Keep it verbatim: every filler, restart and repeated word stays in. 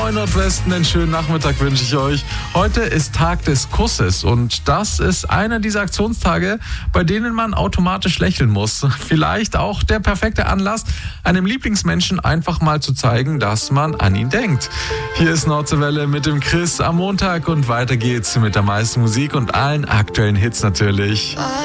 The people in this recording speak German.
Moin Nordwesten, einen schönen Nachmittag wünsche ich euch. Heute ist Tag des Kusses und das ist einer dieser Aktionstage, bei denen man automatisch lächeln muss. Vielleicht auch der perfekte Anlass, einem Lieblingsmenschen einfach mal zu zeigen, dass man an ihn denkt. Hier ist Nordwelle mit dem Chris am Montag und weiter geht's mit der meisten Musik und allen aktuellen Hits natürlich.